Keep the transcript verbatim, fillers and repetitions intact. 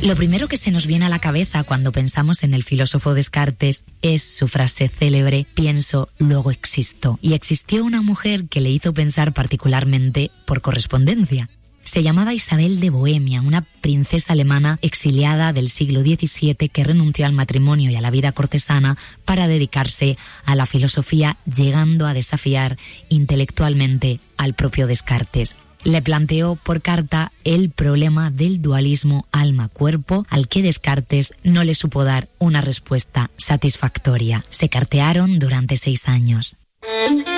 Lo primero que se nos viene a la cabeza cuando pensamos en el filósofo Descartes es su frase célebre: pienso, luego existo. Y existió una mujer que le hizo pensar particularmente por correspondencia. Se llamaba Isabel de Bohemia, una princesa alemana exiliada del siglo diecisiete que renunció al matrimonio y a la vida cortesana para dedicarse a la filosofía, llegando a desafiar intelectualmente al propio Descartes. Le planteó por carta el problema del dualismo alma-cuerpo, al que Descartes no le supo dar una respuesta satisfactoria. Se cartearon durante seis años.